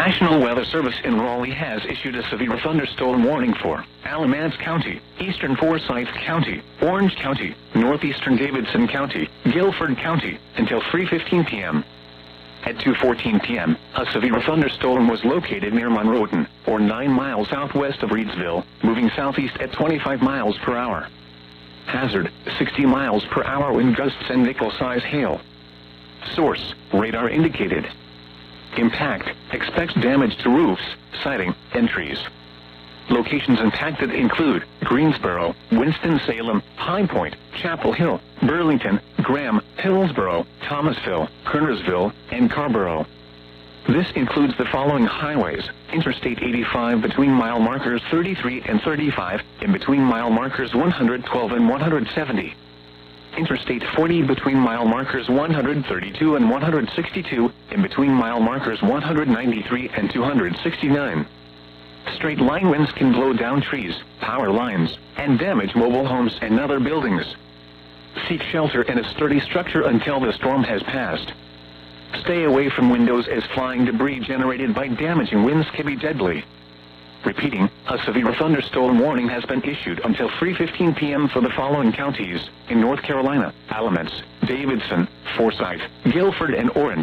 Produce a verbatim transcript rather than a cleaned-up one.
National Weather Service in Raleigh has issued a severe thunderstorm warning for Alamance County, Eastern Forsyth County, Orange County, Northeastern Davidson County, Guilford County, until three fifteen p m At two fourteen p m, a severe thunderstorm was located near Monroeton, or nine miles southwest of Reedsville, moving southeast at twenty-five miles per hour. Hazard, sixty miles per hour wind gusts and nickel-size hail. Source, radar indicated. Impact, expects damage to roofs, siding, and trees. Locations impacted include Greensboro, Winston-Salem, High Point, Chapel Hill, Burlington, Graham, Hillsboro, Thomasville, Kernersville, and Carborough. This includes the following highways: Interstate eighty-five between mile markers thirty-three and thirty-five, and between mile markers one hundred twelve and one hundred seventy. Interstate forty between mile markers one hundred thirty-two and one hundred sixty-two, and between mile markers one hundred ninety-three and two hundred sixty-nine. Straight line winds can blow down trees, power lines, and damage mobile homes and other buildings. Seek shelter in a sturdy structure until the storm has passed. Stay away from windows as flying debris generated by damaging winds can be deadly. Repeating, a severe thunderstorm warning has been issued until three fifteen p m for the following counties in North Carolina: Alamance, Davidson, Forsyth, Guilford, and Orange.